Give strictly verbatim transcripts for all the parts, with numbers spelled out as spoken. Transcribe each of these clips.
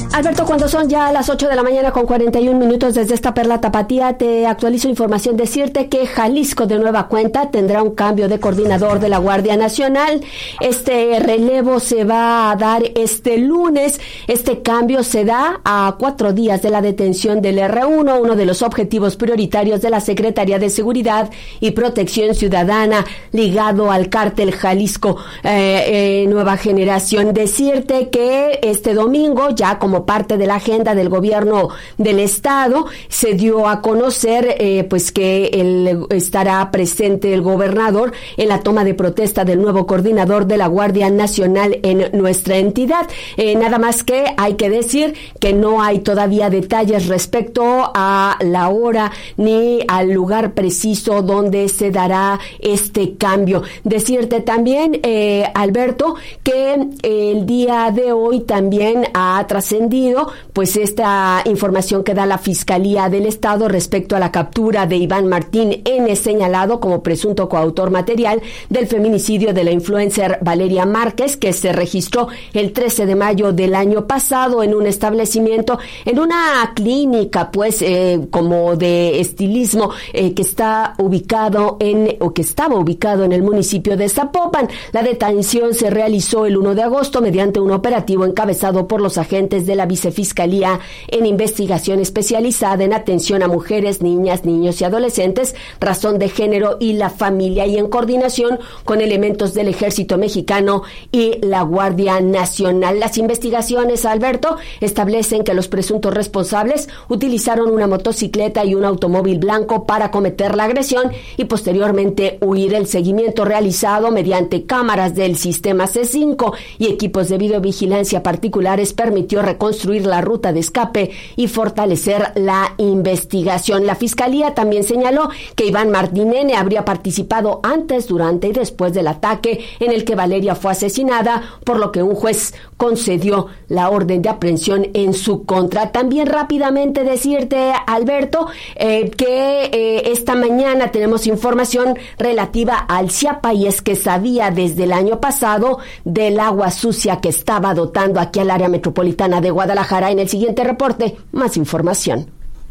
Alberto, cuando son ya las ocho de la mañana con cuarenta y un minutos desde esta Perla Tapatía, te actualizo información. Decirte que Jalisco de nueva cuenta tendrá un cambio de coordinador de la Guardia Nacional. Este relevo se va a dar este lunes. Este cambio se da a cuatro días de la detención del erre uno, uno de los objetivos prioritarios de la Secretaría de Seguridad y Protección Ciudadana ligado al cártel Jalisco eh, eh, Nueva Generación. Decirte que este domingo, ya como parte de la agenda del gobierno del estado, se dio a conocer eh, pues que el, estará presente el gobernador en la toma de protesta del nuevo coordinador de la Guardia Nacional en nuestra entidad. Eh, nada más que hay que decir que no hay todavía detalles respecto a la hora ni al lugar preciso donde se dará este cambio. Decirte también, eh, Alberto, que el día de hoy también ha trascendido pues esta información que da la Fiscalía del Estado respecto a la captura de Iván Martín N., señalado como presunto coautor material del feminicidio de la influencer Valeria Márquez, que se registró el trece de mayo del año pasado en un establecimiento, en una clínica pues eh, como de estilismo eh, que está ubicado en o que estaba ubicado en el municipio de Zapopan. La detención se realizó el uno de agosto mediante un operativo encabezado por los agentes de la Vicefiscalía en Investigación Especializada en Atención a Mujeres, Niñas, Niños y Adolescentes, Razón de Género y la Familia, y en coordinación con elementos del Ejército Mexicano y la Guardia Nacional. Las investigaciones, Alberto, establecen que los presuntos responsables utilizaron una motocicleta y un automóvil blanco para cometer la agresión y posteriormente huir. El seguimiento realizado mediante cámaras del sistema ce cinco y equipos de videovigilancia particulares permitió reconstruir la ruta de escape y fortalecer la investigación. La Fiscalía también señaló que Iván Martín N. habría participado antes, durante y después del ataque en el que Valeria fue asesinada, por lo que un juez concedió la orden de aprehensión en su contra. También rápidamente decirte, Alberto, eh, que eh, esta mañana tenemos información relativa al Ciapa, y es que sabía desde el año pasado del agua sucia que estaba dotando aquí al área metropolitana de Guadalajara. En el siguiente reporte, más información.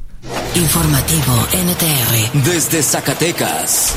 Informativo ene te erre. Desde Zacatecas.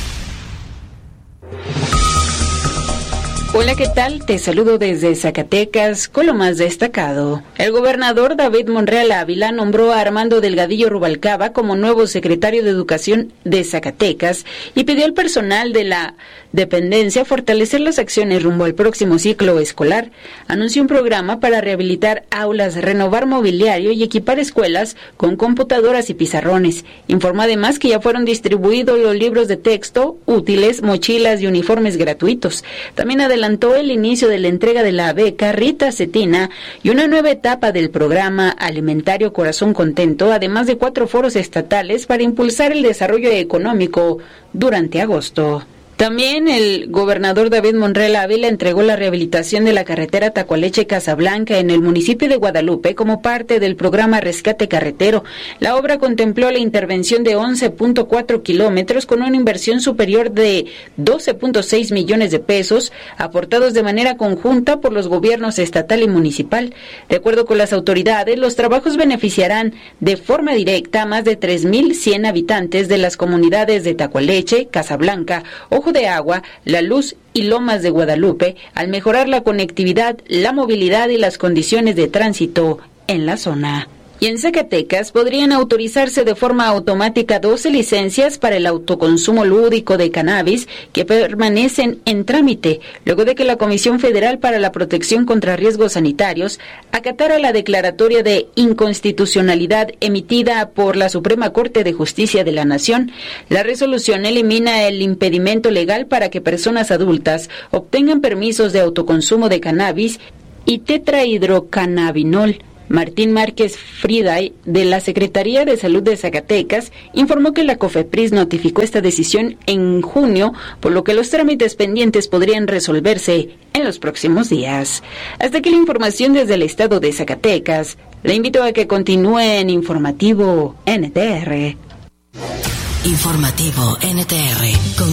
Hola, ¿qué tal? Te saludo desde Zacatecas con lo más destacado. El gobernador David Monreal Ávila nombró a Armando Delgadillo Rubalcaba como nuevo secretario de Educación de Zacatecas y pidió al personal de la dependencia fortalecer las acciones rumbo al próximo ciclo escolar. Anunció un programa para rehabilitar aulas, renovar mobiliario y equipar escuelas con computadoras y pizarrones. Informó además que ya fueron distribuidos los libros de texto, útiles, mochilas y uniformes gratuitos. También adelantó adelantó el inicio de la entrega de la beca Rita Cetina y una nueva etapa del programa alimentario Corazón Contento, además de cuatro foros estatales para impulsar el desarrollo económico durante agosto. También el gobernador David Monreal Ávila entregó la rehabilitación de la carretera Tacualeche-Casablanca en el municipio de Guadalupe como parte del programa Rescate Carretero. La obra contempló la intervención de once punto cuatro kilómetros con una inversión superior de doce punto seis millones de pesos, aportados de manera conjunta por los gobiernos estatal y municipal. De acuerdo con las autoridades, los trabajos beneficiarán de forma directa a más de tres mil cien habitantes de las comunidades de Tacualeche, Casablanca, Ojo de Agua, La Luz y Lomas de Guadalupe, al mejorar la conectividad, la movilidad y las condiciones de tránsito en la zona. Y en Zacatecas podrían autorizarse de forma automática doce licencias para el autoconsumo lúdico de cannabis que permanecen en trámite, luego de que la Comisión Federal para la Protección contra Riesgos Sanitarios acatara la declaratoria de inconstitucionalidad emitida por la Suprema Corte de Justicia de la Nación. La resolución elimina el impedimento legal para que personas adultas obtengan permisos de autoconsumo de cannabis y tetrahidrocannabinol. Martín Márquez Friday, de la Secretaría de Salud de Zacatecas, informó que la COFEPRIS notificó esta decisión en junio, por lo que los trámites pendientes podrían resolverse en los próximos días. Hasta aquí la información desde el estado de Zacatecas. Le invito a que continúe en Informativo ene te erre. Informativo ene te erre. Con